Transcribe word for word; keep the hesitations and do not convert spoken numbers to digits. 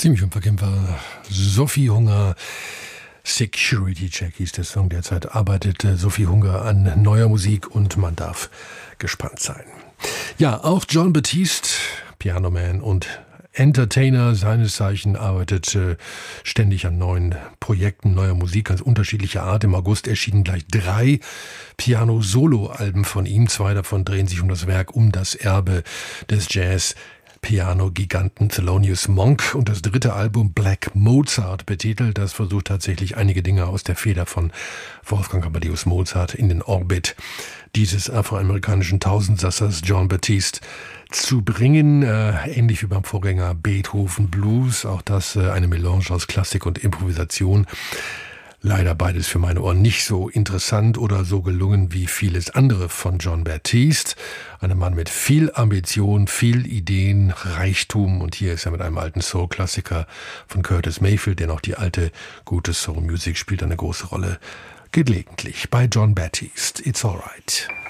Ziemlich unverkennbar. Sophie Hunger, Security Check hieß der Song. Derzeit arbeitet Sophie Hunger an neuer Musik und man darf gespannt sein. Ja, auch Jon Batiste, Pianoman und Entertainer seines Zeichen, arbeitet äh, ständig an neuen Projekten, neuer Musik, ganz unterschiedlicher Art. Im August erschienen gleich drei Piano-Solo-Alben von ihm. Zwei davon drehen sich um das Werk, um das Erbe des Jazz. Piano-Giganten Thelonious Monk, und das dritte Album Black Mozart betitelt. Das versucht tatsächlich einige Dinge aus der Feder von Wolfgang Amadeus Mozart in den Orbit dieses afroamerikanischen Tausendsassers Jon Batiste zu bringen. Äh, ähnlich wie beim Vorgänger Beethoven Blues. Auch das äh, eine Melange aus Klassik und Improvisation. Leider beides für meine Ohren nicht so interessant oder so gelungen wie vieles andere von Jon Batiste. Ein Mann mit viel Ambition, viel Ideen, Reichtum. Und hier ist er mit einem alten Soul-Klassiker von Curtis Mayfield, denn auch die alte, gute Soul-Musik spielt eine große Rolle. Gelegentlich bei Jon Batiste. It's alright.